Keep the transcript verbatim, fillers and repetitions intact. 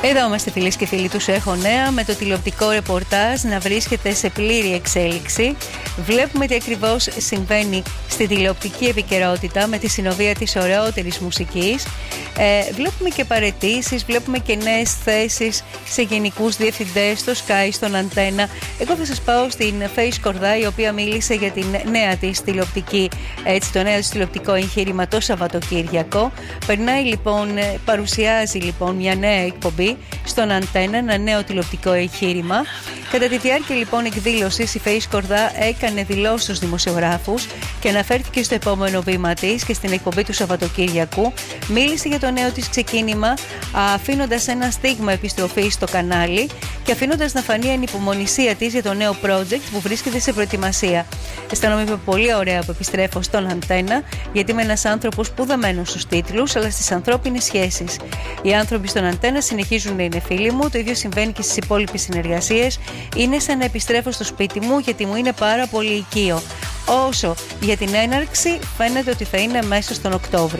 Εδώ είμαστε, φίλες και φίλοι, τους έχω νέα, με το τηλεοπτικό ρεπορτάζ να βρίσκεται σε πλήρη εξέλιξη. Βλέπουμε τι ακριβώς συμβαίνει στη τηλεοπτική επικαιρότητα με τη συνοδεία της ωραιότερης μουσικής. Ε, βλέπουμε και παραιτήσεις, βλέπουμε και νέες θέσεις σε γενικούς διευθυντές στο Sky, στον Αντένα. Εγώ θα σας πάω στην Φέη Σκορδά, η οποία μίλησε για την νέα της τηλεοπτική, έτσι, το νέο της τηλεοπτικό εγχείρημα το Σαββατοκύριακο. Περνάει λοιπόν, παρουσιάζει λοιπόν μια νέα εκπομπή στον Αντένα, ένα νέο τηλεοπτικό εγχείρημα. Κατά τη διάρκεια λοιπόν εκδήλωσης, η Φέη Σκορδά έκανε δηλώσεις στους δημοσιογράφους και αναφέρθηκε στο επόμενο βήμα της και στην εκπομπή του Σαββατοκύριακου. Μίλησε για το νέο της ξεκίνημα, αφήνοντας ένα στίγμα επιστροφής στο κανάλι και αφήνοντας να φανεί η ανυπομονησία της για το νέο project που βρίσκεται σε προετοιμασία. Αισθάνομαι πολύ ωραία που επιστρέφω στον Αντένα, γιατί είμαι ένας άνθρωπος που δεν μένω στους τίτλους, αλλά στις ανθρώπινες σχέσεις. Οι άνθρωποι στον Αντένα συνεχίζουν να είναι φίλοι μου, το ίδιο συμβαίνει και στις υπόλοιπες συνεργασίες. Είναι σαν να επιστρέφω στο σπίτι μου, γιατί μου είναι πάρα πολύ οικείο. Όσο για την έναρξη, φαίνεται ότι θα είναι μέσα στον Οκτώβριο.